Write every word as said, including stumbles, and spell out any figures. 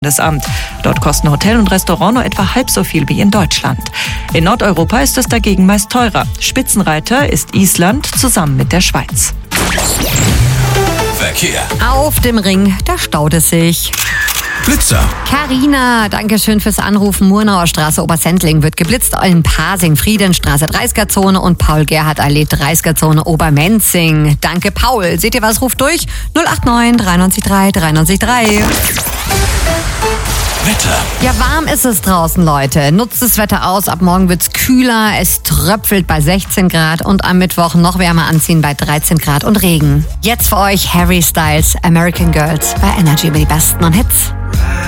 Amt. Dort kosten Hotel und Restaurant nur etwa halb so viel wie in Deutschland. In Nordeuropa ist es dagegen meist teurer. Spitzenreiter ist Island zusammen mit der Schweiz. Verkehr. Auf dem Ring, da staut es sich. Blitzer. Carina, danke schön fürs Anrufen. Murnauer Straße, Obersendling wird geblitzt. Eulen-Pasing, Friedenstraße, dreißiger-Zone und Paul-Gerhardt-Allee, dreißiger-Zone, Obermenzing. Danke, Paul. Seht ihr was? Ruft durch. null acht neun drei neun drei drei neun drei. Wetter. Ja, warm ist es draußen, Leute. Nutzt das Wetter aus. Ab morgen wird's kühler. Es tröpfelt bei sechzehn Grad und am Mittwoch noch wärmer anziehen bei dreizehn Grad und Regen. Jetzt für euch Harry Styles, American Girls bei Energy mit die besten und Hits.